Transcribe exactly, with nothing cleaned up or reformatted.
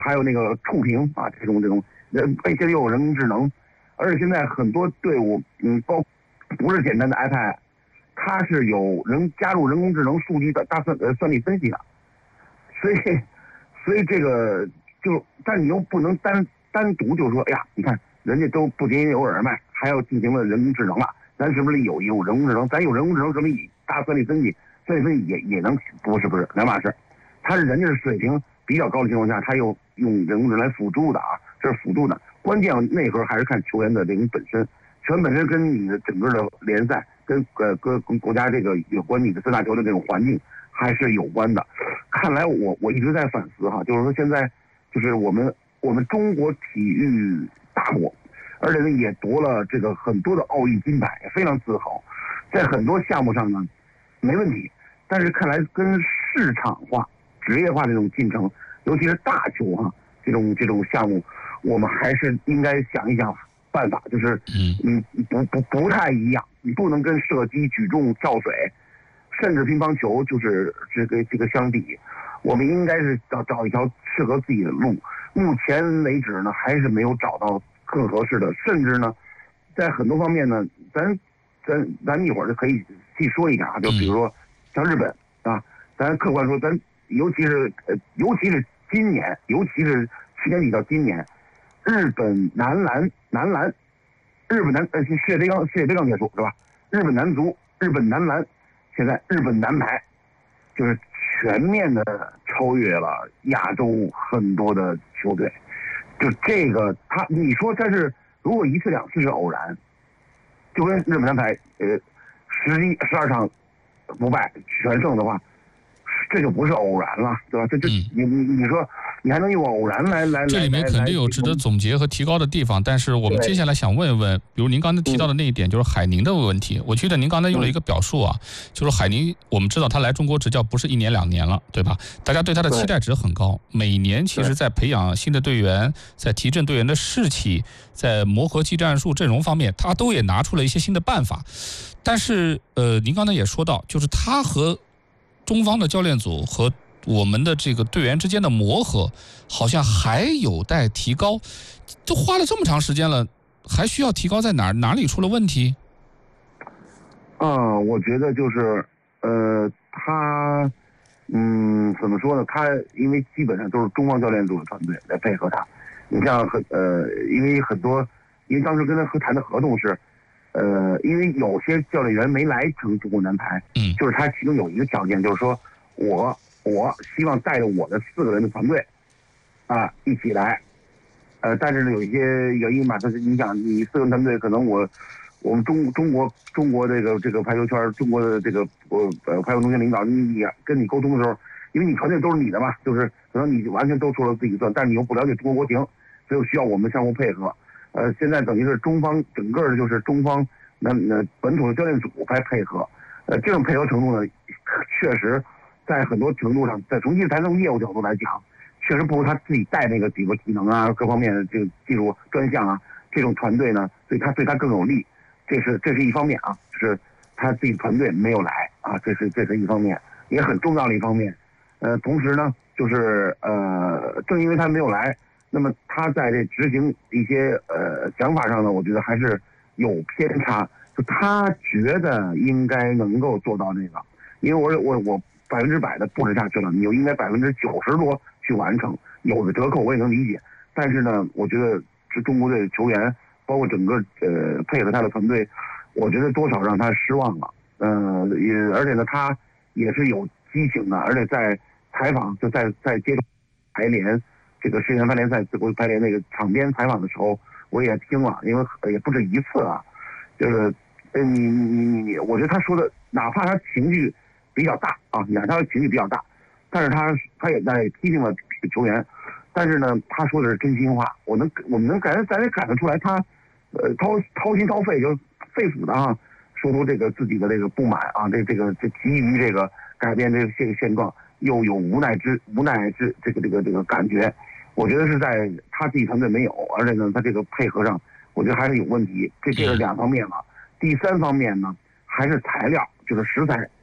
还有那个触屏啊，这种这种人，现在又有人工智能，而且现在很多队伍，嗯，包不是简单的 iPad， 它是有人加入人工智能数据的大算呃算力分析的，所以所以这个就，但你又不能单单独就说，哎呀，你看人家都不仅有耳麦，还要进行了人工智能了，咱是不是有有人工智能？咱有人工智能，什么大算力分析，算力分析也也能，不是不是两码事，它是人家的水平比较高的情况下，他又用人工智能来辅助的啊，这是辅助的。关键内核还是看球员的这种本身，球员本身跟你的整个的联赛，跟呃跟跟国家这个有关你的四大球的这种环境还是有关的。看来我我一直在反思哈，就是说现在就是我们我们中国体育大国，而且呢也夺了这个很多的奥运金牌，非常自豪，在很多项目上呢没问题，但是看来跟市场化、职业化这种进程，尤其是大球哈、啊、这种这种项目，我们还是应该想一想办法，就是嗯不不不太一样，你不能跟射击、举重、跳水，甚至乒乓球就是这个这个相比，我们应该是找找一条适合自己的路。目前为止呢，还是没有找到更合适的，甚至呢，在很多方面呢，咱咱咱一会儿就可以细说一下啊，就比如说像日本啊，咱客观说，咱尤其是呃，尤其是今年，尤其是去年底到今年，日本男篮男篮，日本男呃世界杯刚世界杯刚结束是吧？日本男足、日本男篮，现在日本男排就是全面的超越了亚洲很多的球队。就这个他，你说他是如果一次两次是偶然，就跟日本男排呃十一十二场不败全胜的话，这就不是偶然了，对吧？这这你你你说你还能用偶然来来？ 这里面肯定有值得总结和提高的地方，但是我们接下来想问一问，比如您刚才提到的那一点，就是海宁的问题。我记得您刚才用了一个表述啊，就是海宁，我们知道他来中国执教不是一年两年了，对吧？大家对他的期待值很高，每年其实在培养新的队员，在提振队员的士气，在磨合技战术阵容方面，他都也拿出了一些新的办法。但是呃，您刚才也说到，就是他和中方的教练组和我们的这个队员之间的磨合，好像还有待提高。都花了这么长时间了，还需要提高在哪儿？哪里出了问题？ 啊，我觉得就是呃，他嗯怎么说呢？他因为基本上都是中方教练组的团队来配合他。你像很呃，因为很多，因为当时跟他和谈的合同是。呃，因为有些教练员没来成中国男排， 嗯， 就是他其中有一个条件，就是说我我希望带着我的四个人的团队，啊一起来，呃，但是呢有一些原因嘛，就是你想你四个人团队，可能我我们中中国中国这个这个排球圈，中国的这个呃呃排球中心领导，你你跟你沟通的时候，因为你团队都是你的嘛，就是可能你完全都说了自己算，但是你又不了解中国国情，所以需要我们相互配合。呃，现在等于是中方整个的就是中方那那本土的教练组来配合，呃，这种配合程度呢，确实在很多程度上，在从技术台从业务角度来讲，确实不如他自己带那个几个体能啊，各方面的这个技术专项啊，这种团队呢，对他对他更有利，这是这是一方面啊，就是他自己团队没有来啊，这是这是一方面，也很重要的一方面。呃，同时呢，就是呃，正因为他没有来。那么他在这执行一些呃想法上呢，我觉得还是有偏差。就他觉得应该能够做到这个，因为我我我百分之百的布置下去了，你又应该百分之九十多去完成，有的折扣我也能理解。但是呢，我觉得这中国队球员，包括整个呃配合他的团队，我觉得多少让他失望了。呃，也而且呢，他也是有激情的，而且在采访就在在接受排联。这个世界排联赛自国排联那个场边采访的时候，我也听了，因为也不止一次啊。就是呃，你你你你，我觉得他说的，哪怕他情绪比较大啊，哪怕他情绪比较大，但是他他也在批评了球员，但是呢，他说的是真心话，我能我们能感觉咱也感觉出来他，呃，掏掏心掏肺，就肺腑的啊，说出这个自己的这个不满啊，这这个这急于这个改变这个现现状，又有无奈之无奈之这个这个这个感觉。我觉得是在他自己团队没有，而且呢，他这个配合上，我觉得还是有问题。这这是两方面嘛。第三方面呢，还是材料，就是食材